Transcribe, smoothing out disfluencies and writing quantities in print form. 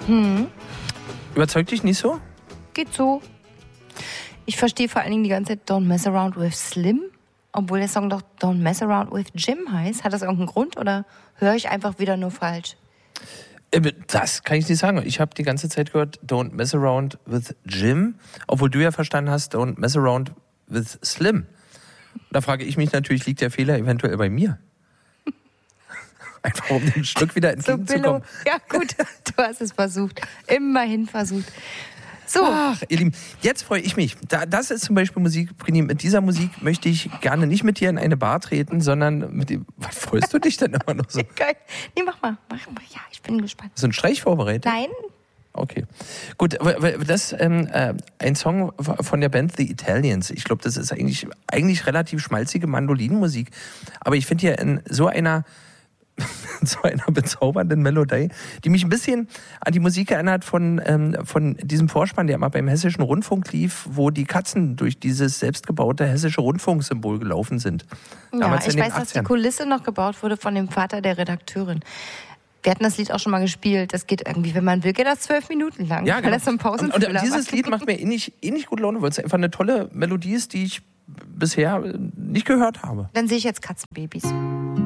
Überzeugt dich nicht so? Geht so. Ich verstehe vor allen Dingen die ganze Zeit Don't Mess Around with Slim, obwohl der Song doch Don't Mess Around with Jim heißt. Hat das irgendeinen Grund oder höre ich einfach wieder nur falsch? Das kann ich nicht sagen. Ich habe die ganze Zeit gehört Don't Mess Around with Jim, obwohl du ja verstanden hast Don't Mess Around with Slim. Da frage ich mich natürlich, liegt der Fehler eventuell bei mir? Einfach um dem Stück wieder entgegenzukommen. So, ja gut, du hast es versucht. Immerhin versucht. So. Ach, ihr Lieben, jetzt freue ich mich. Das ist zum Beispiel Musik, Brini, mit dieser Musik möchte ich gerne nicht mit dir in eine Bar treten, sondern mit dem... Was freust du dich denn immer noch so? Geil. Nee, mach mal. Ja, ich bin gespannt. Hast du einen Streich vorbereitet? Nein. Okay. Gut, das ist ein Song von der Band The Italians. Ich glaube, das ist eigentlich relativ schmalzige Mandolinenmusik. Aber ich finde hier in so einer bezaubernden Melodie, die mich ein bisschen an die Musik erinnert von diesem Vorspann, der immer beim Hessischen Rundfunk lief, wo die Katzen durch dieses selbstgebaute Hessische Rundfunksymbol gelaufen sind. Ja, ich weiß, dass die Kulisse noch gebaut wurde von dem Vater der Redakteurin. Wir hatten das Lied auch schon mal gespielt. Das geht irgendwie, wenn man will, geht das 12 Minuten lang. Ja, genau. Weil das so ein Pausenfüller und dieses Lied macht mir ähnlich gut Laune, weil es einfach eine tolle Melodie ist, die ich bisher nicht gehört habe. Dann sehe ich jetzt Katzenbabys.